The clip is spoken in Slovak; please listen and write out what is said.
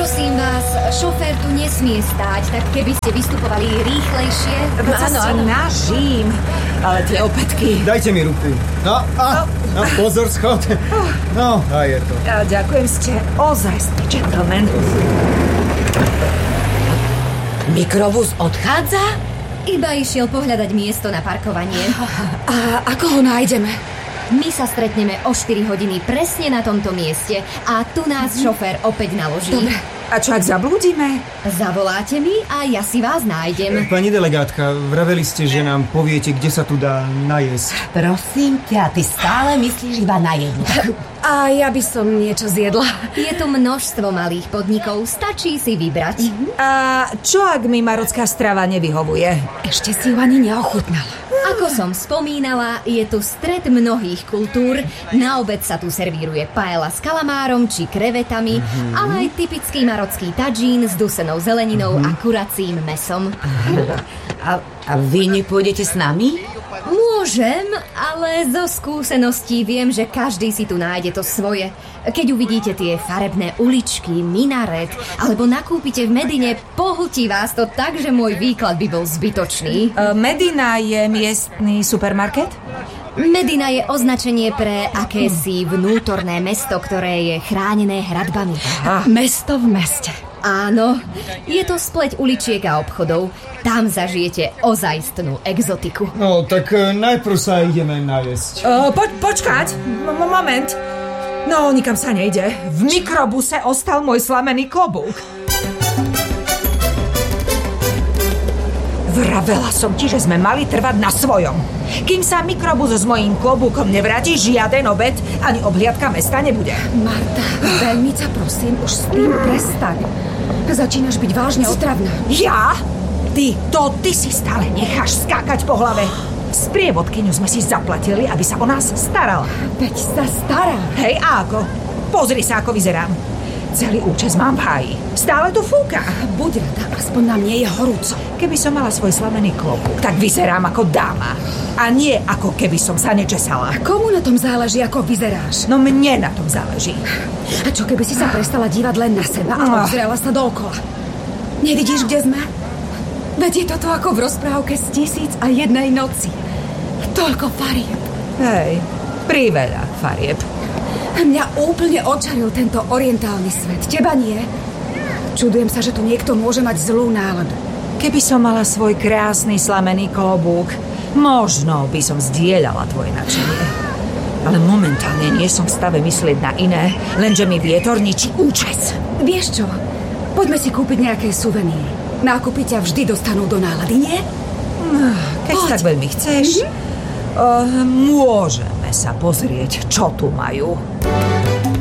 Prosím vás, šofér tu nesmie stáť, tak keby ste vystupovali rýchlejšie. Áno, snažím, ale tie opätky... Dajte mi ruku. No, pozor, schod. No, a je to. Ďakujem, ste ozajstný gentleman. Mikrobus odchádza? Iba išiel pohľadať miesto na parkovanie. A ako ho nájdeme? My sa stretneme o 4 hodiny presne na tomto mieste a tu nás šofér opäť naloží. Dobre. A čo ak zablúdime? Zavoláte mi a ja si vás nájdem. Pani delegátka, vraveli ste, že nám poviete, kde sa tu dá najesť. Prosím ťa, ty stále myslíš iba na jednu. A ja by som niečo zjedla. Je tu množstvo malých podnikov, stačí si vybrať. A čo ak mi marocká strava nevyhovuje? Ešte si ju ani neochutnala. Ako som spomínala, je tu stret mnohých kultúr. Na obed sa tu servíruje paella s kalamárom či krevetami, ale aj typický marocký tadžín s dusenou zeleninou a kuracím mesom. A vy nepôjdete s nami? Môžem, ale zo skúseností viem, že každý si tu nájde to svoje. Keď uvidíte tie farebné uličky, minaret, alebo nakúpite v Medine, pohutí vás to tak, že môj výklad by bol zbytočný. Medina je miestny supermarket? Medina je označenie pre akési vnútorné mesto, ktoré je chránené hradbami. Mesto v meste. Áno, je to spleť uličiek a obchodov. Tam zažijete ozajstnú exotiku. No, tak najprv sa ideme najesť. Počkať, moment. No, nikam sa nejde. V mikrobuse ostal môj slamený klobúk. Vravela som ti, že sme mali trvať na svojom. Kým sa mikrobus s mojím klobúkom nevráti, žiaden obed ani obhliadka mesta nebude. Marta, veľmi ťa prosím, už s tým prestaň. Začínaš byť vážne otravná. Ja? Ty si stále necháš skákať po hlave. Sprievodkyňu sme si zaplatili, aby sa o nás starala. Veď sa stará. Hej, a ako? Pozri sa, ako vyzerám. Celý účes mám v háji. Stále tu fúka. Buď rada, aspoň na mne je horúco. Keby som mala svoj slamený klobúk, tak vyzerám ako dáma. A nie ako keby som sa nečesala. Komu na tom záleží, ako vyzeráš? No mne na tom záleží. A čo keby si sa prestala dívať len na seba a obzerala sa dookola? Nevidíš, kde sme? Veď je toto ako v rozprávke z 1001 noci. Toľko farieb. Hej, priveľa farieb. Mňa úplne očaril tento orientálny svet. Teba nie? Čudujem sa, že tu niekto môže mať zlú náladu. Keby som mala svoj krásny slamený klobúk, možno by som zdieľala tvoje nadšenie. Ale momentálne nie som v stave myslieť na iné, lenže mi vietor ničí účes. Vieš čo? Poďme si kúpiť nejaké suveníry. Nákupy ťa vždy dostanú do nálady, nie? Keď tak veľmi chceš, môžeme sa pozrieť, čo tu majú.